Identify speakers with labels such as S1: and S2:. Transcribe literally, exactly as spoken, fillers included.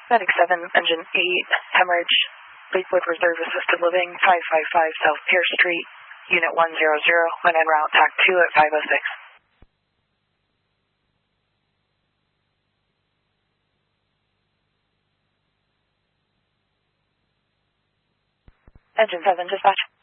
S1: Medic seven, Engine eight, hemorrhage, Lakewood Reserve Assisted Living, five five five South Pierce Street, Unit one hundred, when en route, T A C two at five oh six. Engine seven, dispatch.